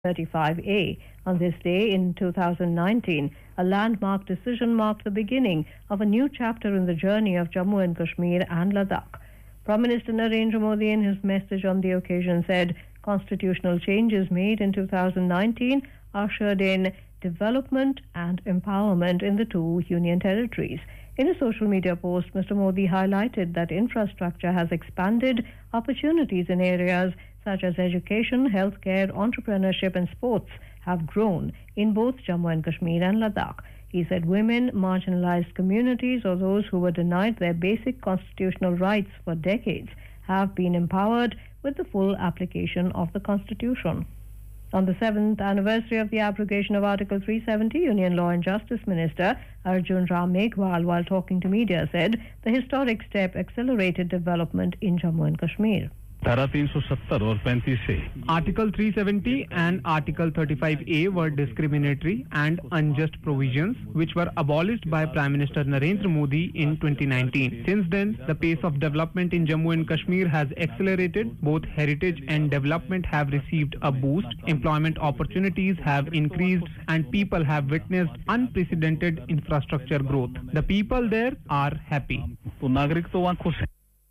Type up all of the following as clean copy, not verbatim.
35A. On this day in 2019, a landmark decision marked the beginning of a new chapter in the journey of Jammu and Kashmir and Ladakh. Prime Minister Narendra Modi, in his message on the occasion, said constitutional changes made in 2019 ushered in development and empowerment in the two union territories. In a social media post, Mr. Modi highlighted that infrastructure has expanded opportunities in areas such as education, healthcare, entrepreneurship and sports have grown in both Jammu and Kashmir and Ladakh. He said women, marginalized communities or those who were denied their basic constitutional rights for decades have been empowered with the full application of the Constitution. On the 7th anniversary of the abrogation of Article 370, Union Law and Justice Minister Arjun Ram Meghwal, while talking to media, said the historic step accelerated development in Jammu and Kashmir. धारा 370 और 35 से Article 370 and Article 35A were discriminatory and unjust provisions which were abolished by Prime Minister Narendra Modi in 2019. Since then, the pace of development in Jammu and Kashmir has accelerated. Both heritage and development have received a boost. Employment opportunities have increased and people have witnessed unprecedented infrastructure growth. The people there are happy. तो नागरिक तो वहाँ खुश हैं.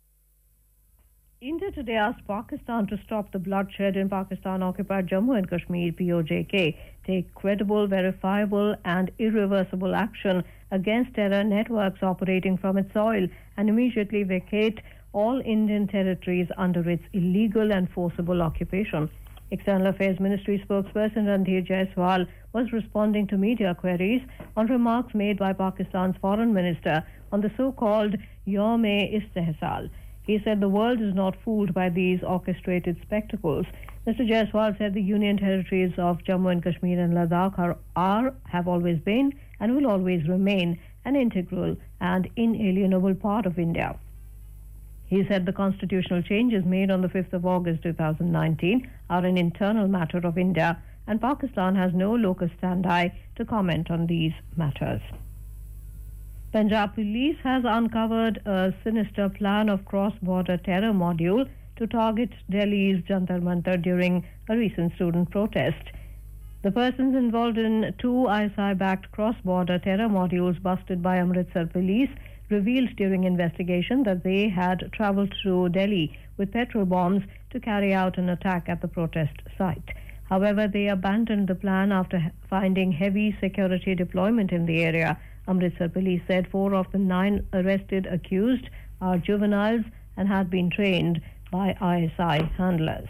India today asked Pakistan to stop the bloodshed in Pakistan-occupied Jammu and Kashmir, POJK, take credible, verifiable and irreversible action against terror networks operating from its soil and immediately vacate all Indian territories under its illegal and forcible occupation. External Affairs Ministry spokesperson Randhir Jaiswal was responding to media queries on remarks made by Pakistan's foreign minister on the so-called Yawm-e-Istihsal. He said the world is not fooled by these orchestrated spectacles. Mr. Jaiswal said the union territories of Jammu and Kashmir and Ladakh have always been and will always remain an integral and inalienable part of India. He said the constitutional changes made on the 5th of August 2019 are an internal matter of India and Pakistan has no locus standi to comment on these matters. Punjab Police has uncovered a sinister plan of cross-border terror module to target Delhi's Jantar Mantar during a recent student protest. The persons involved in two ISI-backed cross-border terror modules busted by Amritsar Police revealed during investigation that they had travelled to Delhi with petrol bombs to carry out an attack at the protest site. However, they abandoned the plan after finding heavy security deployment in the area. Amritsar Police said 4 of the 9 arrested accused are juveniles and had been trained by ISI handlers.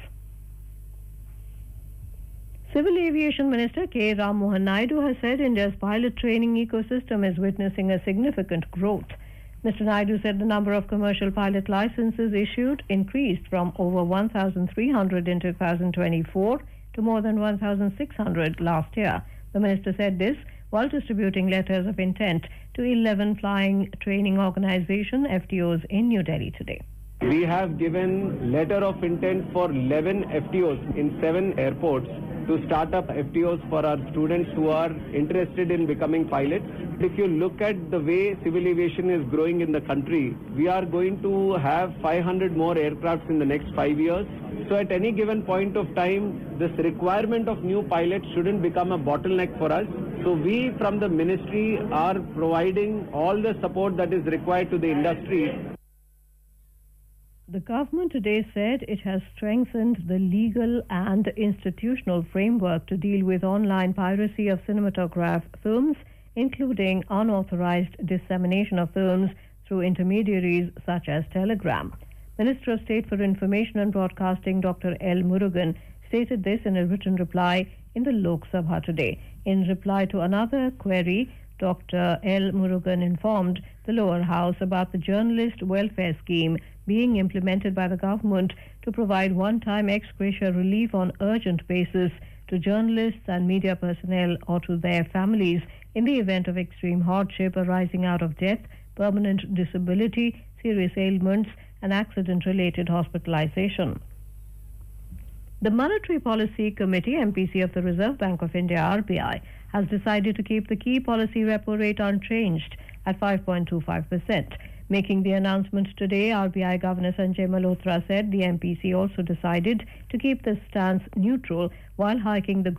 Civil Aviation Minister K. Ram Mohan Naidu has said India's pilot training ecosystem is witnessing a significant growth. Mr. Naidu said the number of commercial pilot licenses issued increased from over 1,300 in 2024 to more than 1,600 last year. The minister said this while distributing letters of intent to 11 flying training organization FTOs in New Delhi today. We have given letter of intent for 11 FTOs in 7 airports to start up FTOs for our students who are interested in becoming pilots. If you look at the way civil aviation is growing in the country, we are going to have 500 more aircrafts in the next 5 years. So at any given point of time, this requirement of new pilots shouldn't become a bottleneck for us. So we from the ministry are providing all the support that is required to the industry. The government today said it has strengthened the legal and institutional framework to deal with online piracy of cinematograph films, including unauthorized dissemination of films through intermediaries such as Telegram. Minister of State for Information and Broadcasting Dr. L. Murugan stated this in a written reply in the Lok Sabha today. In reply to another query, Dr. L. Murugan informed the lower house about the journalist welfare scheme being implemented by the government to provide one-time ex gratia relief on urgent basis to journalists and media personnel or to their families in the event of extreme hardship arising out of death, permanent disability, serious ailments, and accident-related hospitalization. The Monetary Policy Committee, MPC of the Reserve Bank of India, RBI, has decided to keep the key policy repo rate unchanged at 5.25%. Making the announcement today, RBI Governor Sanjay Malhotra said the MPC also decided to keep the stance neutral while hiking the